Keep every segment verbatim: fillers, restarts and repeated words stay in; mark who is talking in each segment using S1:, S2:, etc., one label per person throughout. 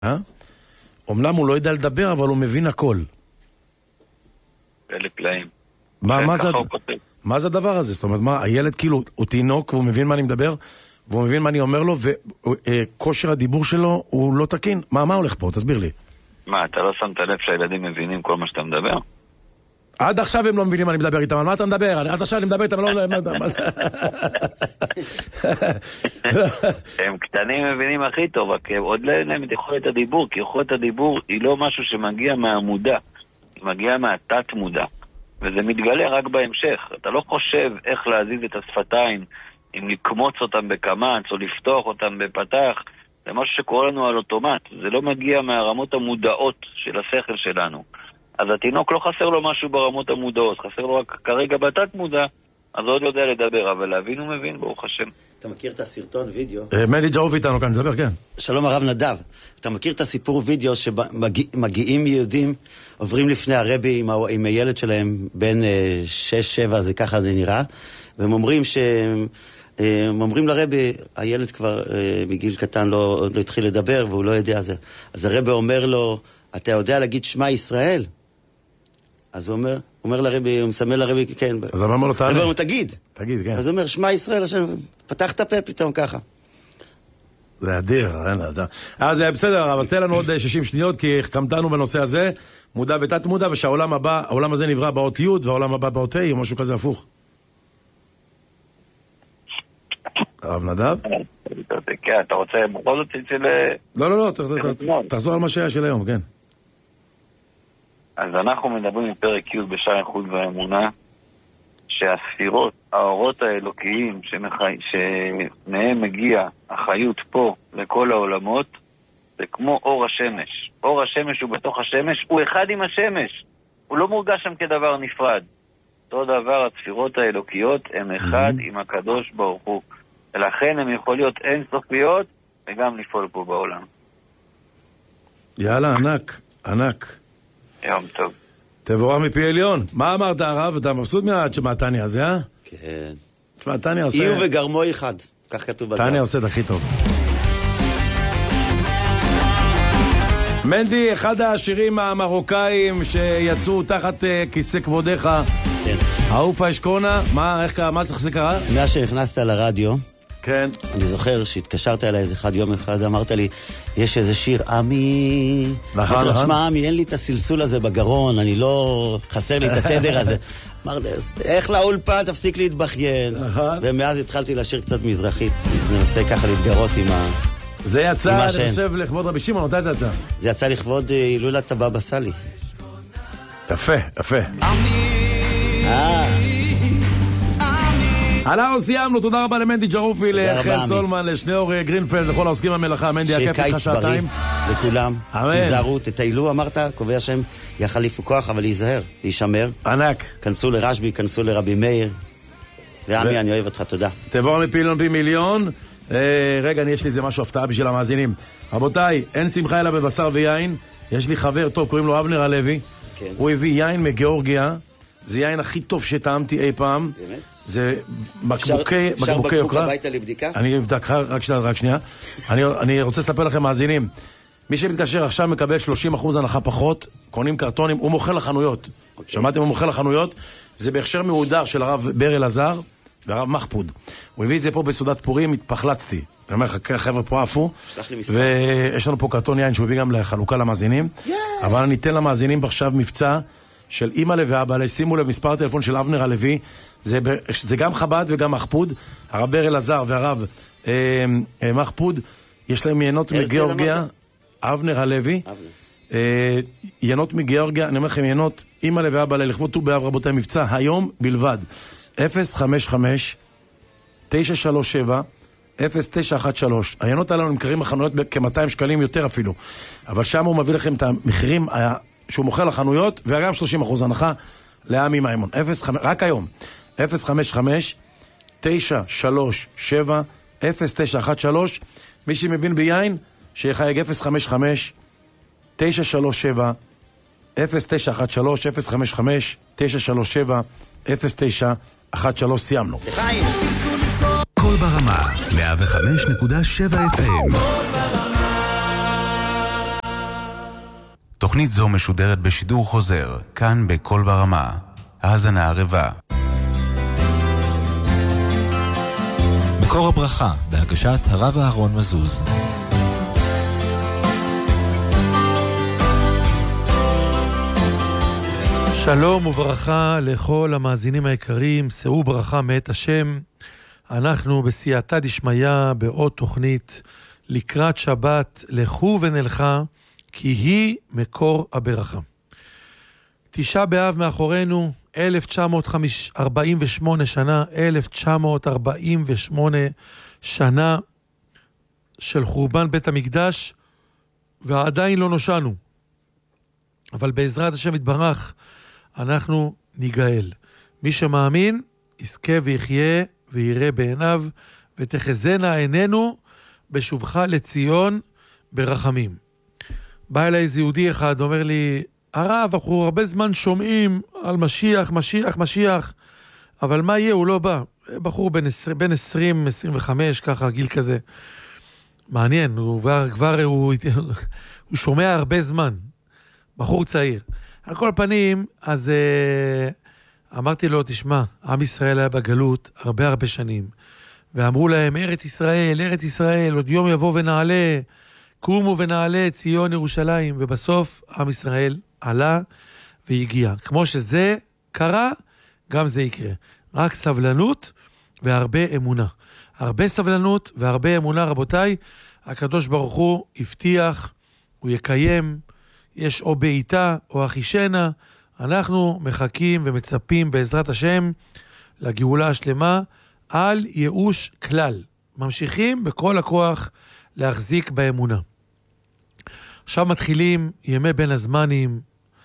S1: אה? אומנם הוא לא יודע לדבר, אבל הוא מבין הכל.
S2: אלה פלאים.
S1: מה, מה, זה, מה זה הדבר הזה? זאת אומרת, מה, הילד כאילו, הוא תינוק, והוא מבין מה אני מדבר, והוא מבין מה אני אומר לו, וכושר הדיבור שלו הוא לא תקין. מה, מה הולך פה? תסביר לי.
S2: מה, אתה לא שמת לב שהילדים מבינים כל מה שאתה מדבר?
S1: עד עכשיו הם לא מבינים מה אני מדבר איתם, על מה אתה מדבר? עד עכשיו אני מדבר איתם, לא...
S2: הם קטנים מבינים הכי טוב, רק עוד לא אין להם את יכולת הדיבור, כי יכולת הדיבור היא לא משהו שמגיע מהמודע, היא מגיעה מהתת מודע, וזה מתגלה רק בהמשך. אתה לא חושב איך להזיז את השפתיים, אם לקמוץ אותם בקמץ או לפתוח אותם בפתח, זה משהו שקורה לנו על אוטומט, זה לא מגיע מהרמות המודעות של השכל שלנו. אז התינוק לא חסר לו משהו ברמות המודעות, חסר לו רק כרגע בתת מודע, אז הוא עוד לא יודע לדבר, אבל להבין הוא מבין, ברוך השם.
S3: אתה מכיר את הסרטון וידאו?
S1: מנדי ג'רוף איתנו כאן, נדבר, כן.
S3: שלום הרב נדב, אתה מכיר את הסיפור וידאו שמגיעים יהודים, עוברים לפני הרבי עם, עם הילד שלהם בין שש שבע, זה ככה זה נראה, והם אומרים שהם... הם אומרים לרבי, הילד כבר מגיל קטן לא, לא התחיל לדבר והוא לא יודע זה. אז הרבי אומר לו, אתה יודע להגיד שמע ישראל? אז הוא אומר, אומר לרבי, הוא מסמל לרבי, כן.
S1: אז הוא אומר לו, תענה.
S3: הוא אומר, תגיד.
S1: תגיד, כן.
S3: אז הוא אומר, שמע ישראל, השם, פתח את הפה פתאום ככה.
S1: זה אדיר, אין, אתה. אז זה בסדר, אבל תן לנו עוד שישים שניות, כי החכמתנו בנושא הזה, מודע ותת מודע, ושהעולם הבא, העולם הזה נברא באות י' והעולם הבא באות ה', או משהו כזה הפוך. הרב נדב?
S2: כן, אתה רוצה בכל זאת אצל...
S1: לא, לא, לא, תחזור על מה שהיה של היום, כן.
S2: אז אנחנו מדברים בפרק י' בשער איחוד והאמונה, שהספירות, האורות האלוקיים שמהם מגיע החיות פה לכל העולמות, זה כמו אור השמש. אור השמש הוא בתוך השמש, הוא אחד עם השמש. הוא לא מורגש שם כדבר נפרד. אותו דבר, הספירות האלוקיות הם אחד עם הקדוש ברוך הוא. ולכן הם יכולים להיות אין סופיות וגם לפעול פה בעולם.
S1: יאללה, ענק, ענק.
S2: יום טוב.
S1: תבורך מפי עליון. מה אמרת הרב? אתה מבסוט מהתניא הזה, אה?
S3: כן.
S1: תשמע, תניא עושה...
S3: איוב וגרמו אחד. כך כתוב בזה.
S1: תניא עושה את הכי טוב. מנדי, אחד השירים המרוקאים שיצאו תחת כיסא כבודך.
S3: כן.
S1: העופה אשכונה, מה, איך, מה צריך זה קרה?
S3: מאז שנכנסת לרדיו,
S1: כן.
S3: אני זוכר שהתקשרת אליי איזה אחד יום אחד, אמרת לי, יש איזה שיר, עמי,
S1: נכון,
S3: אמרתי לך,
S1: נכון.
S3: שמע עמי, אין לי את הסלסול הזה בגרון, אני לא, חסר לי את התדר הזה. אמרתי, איך לאולפן, תפסיק להתבכיין.
S1: נכון.
S3: ומאז התחלתי לשיר קצת מזרחית, ננסה ככה להתגרות עם ה...
S1: זה יצא, אני חושב, לכבוד רבי שמעון, מתי זה יצא?
S3: זה יצא לכבוד הילולת הבבא סאלי.
S1: יפה, יפה.
S3: אה.
S1: אנחנו סיימנו, תודה רבה למנדי ג'רופי, לחן צולמן, לשניאור גרינפלד, לכל העוסקים במלאכה. מנדי, הכיף לך שעתיים.
S3: לכולם,
S1: אמן.
S3: תיזהרו, תטיילו, אמרת, קובע שם, יחליפו כוח, אבל להיזהר, להישמר.
S1: ענק.
S3: כנסו לרשבי, כנסו לרבי מאיר. ועמי, אני אוהב אותך, תודה.
S1: תבוא מפילון פי מיליון. רגע, יש לי איזה משהו הפתעה בשביל המאזינים. רבותיי, אין שמחה אלא בבשר ויין. יש לי חבר טוב, קוראים לו אבנר הלוי. הוא הביא יין מגיאורגיה. זה יין הכי טוב שטעמתי אי פעם.
S3: באמת?
S1: זה בקבוקי,
S3: אפשר
S1: בקבוקי
S3: בקבוק
S1: יוקרה.
S3: הביתה לבדיקה?
S1: אני אבדק, רק שנייה, רק שנייה. אני, אני רוצה לספר לכם, מאזינים, מי שמתקשר עכשיו מקבל שלושים אחוז הנחה פחות, קונים קרטונים, הוא מוכר לחנויות. Okay. שמעתם, הוא מוכר לחנויות. זה בהכשר מהודר של הרב בר אלעזר והרב מחפוד. הוא הביא את זה פה בסעודת פורים, התפחלצתי. אני אומר לך, חבר'ה פה עפו, ויש לנו פה קרטון יין שהוא הביא גם לחלוקה למאזינים. Yeah. אבל אני אתן למאזינים עכשיו מבצע של אמא ואבא, שימו לב, מספר הטלפון של אבנר הלוי, זה, זה גם חב"ד וגם מחפוד, הרב בר אלעזר והרב אה, אה, מחפוד, יש להם ינות מגיאורגיה, אבנר הלוי, אה, ינות מגיאורגיה, אני אומר לכם ינות, אמא ואבא, לכבוד ט"ו באב, רבותיי, מבצע היום בלבד, אפס חמש חמש תשע שלוש שבע אפס תשע אחת שלוש. הינות האלה נמכרים בחנויות כ-מאתיים שקלים יותר אפילו, אבל שם הוא מביא לכם את המחירים שהוא מוכר לחנויות, וגם שלושים אחוז הנחה לעמי מימון. רק היום. אפס חמש חמש תשע שלוש שבע אפס תשע אחת שלוש. מי שמבין ביין, שיחייג אפס חמש חמש תשע שלוש שבע אפס תשע אחת שלוש אפס חמש חמש תשע שלוש שבע אפס תשע אחת שלוש. סיימנו.
S4: כל ברמה מאה וחמש נקודה שבע אף אם
S5: תוכנית זו משודרת בשידור חוזר, כאן בכל ברמה. האזנה ערבה.
S6: מקור הברכה, בהגשת הרב אהרון מזוז.
S7: שלום וברכה לכל המאזינים היקרים, שאו ברכה מאת השם. אנחנו בסייעתא דשמיא בעוד תוכנית לקראת שבת, לכו ונלכה, כי היא מקור הברכה. תשעה באב מאחורינו, אלף תשע מאות ארבעים ושמונה שנה, אלף תשע מאות ארבעים ושמונה שנה של חורבן בית המקדש, ועדיין לא נושענו. אבל בעזרת השם יתברך, אנחנו ניגאל. מי שמאמין, יזכה ויחיה ויראה בעיניו, ותחזנה עינינו בשובך לציון ברחמים. בא אליי איזה יהודי אחד, אומר לי, הרב, אנחנו הרבה זמן שומעים על משיח, משיח, משיח, אבל מה יהיה? הוא לא בא. בחור בין, בין עשרים, עשרים וחמש, ככה, גיל כזה. מעניין, הוא כבר, כבר הוא, הוא שומע הרבה זמן. בחור צעיר. על כל פנים, אז uh, אמרתי לו, תשמע, עם ישראל היה בגלות הרבה הרבה שנים, ואמרו להם, ארץ ישראל, ארץ ישראל, עוד יום יבוא ונעלה, קומו ונעלה, ציון ירושלים, ובסוף עם ישראל עלה והגיע. כמו שזה קרה, גם זה יקרה. רק סבלנות והרבה אמונה. הרבה סבלנות והרבה אמונה, רבותיי, הקדוש ברוך הוא הבטיח, הוא יקיים, יש או בעיתה או אחישנה, אנחנו מחכים ומצפים בעזרת השם לגאולה השלמה, על ייאוש כלל. ממשיכים בכל הכוח להחזיק באמונה. עכשיו מתחילים ימי בין הזמנים,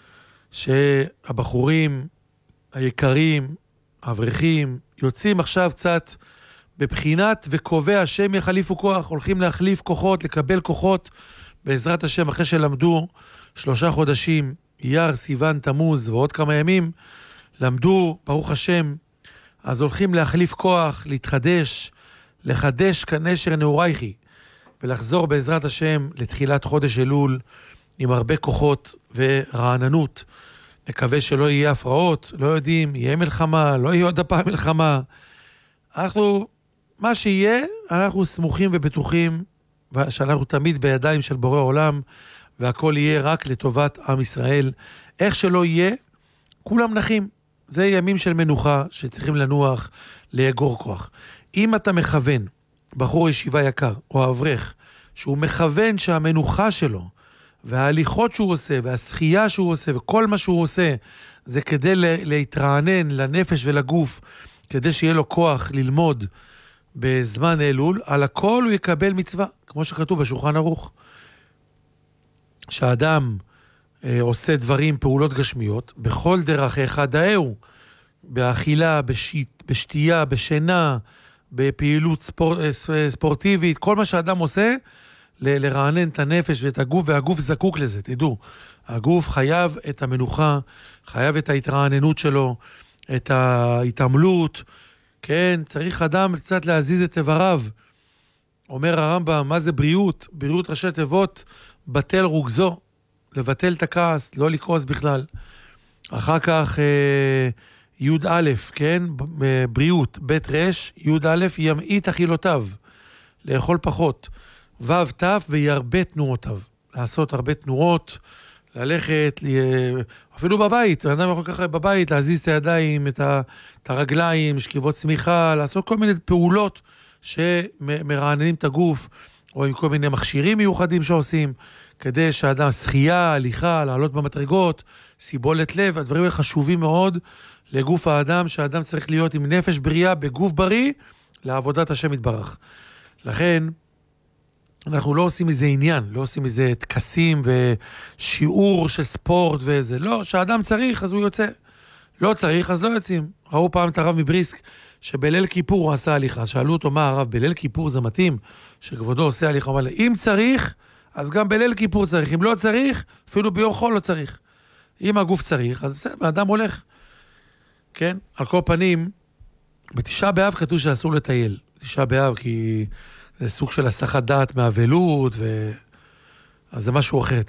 S7: שהבחורים היקרים, האברכים, יוצאים עכשיו קצת בבחינת וקובע השם יחליפו כוח, הולכים להחליף כוחות, לקבל כוחות, בעזרת השם, אחרי שלמדו שלושה חודשים, אייר, סיוון, תמוז ועוד כמה ימים, למדו, ברוך השם, אז הולכים להחליף כוח, להתחדש, לחדש כנשר נעורייכי, ולחזור בעזרת השם לתחילת חודש אלול, עם הרבה כוחות ורעננות. נקווה שלא יהיה הפרעות, לא יודעים, יהיה מלחמה, לא יהיה עוד הפעם מלחמה. אנחנו, מה שיהיה, אנחנו סמוכים ובטוחים, שאנחנו תמיד בידיים של בורא עולם, והכל יהיה רק לטובת עם ישראל. איך שלא יהיה, כולם נחים. זה ימים של מנוחה שצריכים לנוח, לאגור כוח. אם אתה מכוון, בחור ישיבה יקר, או אברך, שהוא מכוון שהמנוחה שלו, וההליכות שהוא עושה, והשחייה שהוא עושה, וכל מה שהוא עושה, זה כדי להתרענן לנפש ולגוף, כדי שיהיה לו כוח ללמוד בזמן אלול, על הכל הוא יקבל מצווה, כמו שכתוב בשולחן ערוך. שהאדם אה, עושה דברים, פעולות גשמיות, בכל דרך אחד דאהו, באכילה, בשיט, בשתייה, בשינה, בפעילות ספור, אה, ספורטיבית, כל מה שהאדם עושה, ל- לרענן את הנפש ואת הגוף, והגוף זקוק לזה, תדעו. הגוף חייב את המנוחה, חייב את ההתרעננות שלו, את ההתעמלות, כן, צריך אדם קצת להזיז את איבריו. אומר הרמב"ם, מה זה בריאות? בריאות ראשי תיבות, בטל רוגזו, לבטל את הכעס, לא לכעוס בכלל. אחר כך אה, י' א', כן, בריאות, בית רש, י' א', ימעיט אכילותיו, לאכול פחות. ו' ת' וירבה תנועותיו, לעשות הרבה תנועות, ללכת, אפילו בבית, האדם יכול ככה בבית, להזיז את הידיים, את הרגליים, שכיבות צמיחה, לעשות כל מיני פעולות שמרעננים את הגוף, או עם כל מיני מכשירים מיוחדים שעושים, כדי שהאדם, שחייה, הליכה, לעלות במדרגות, סיבולת לב, הדברים האלה חשובים מאוד לגוף האדם, שהאדם צריך להיות עם נפש בריאה, בגוף בריא, לעבודת השם יתברך. לכן, אנחנו לא עושים איזה עניין, לא עושים איזה תקסים ושיעור של ספורט וזה, לא, שהאדם צריך אז הוא יוצא, לא צריך אז לא יוצאים. ראו פעם את הרב מבריסק, שבליל כיפור הוא עשה הליכה, שאלו אותו מה הרב, בליל כיפור זה מתאים, שכבודו עושה הליכה, אבל אם צריך, אז גם בליל כיפור צריך, אם לא צריך, אפילו ביום חול לא צריך. אם הגוף צריך, אז בסדר, האדם הולך. כן? על כל פנים, בתשעה באב כתוב שאסור לטייל. תשעה באב כי זה סוג של הסחת דעת מהאבלות, ו... אז זה משהו אחר.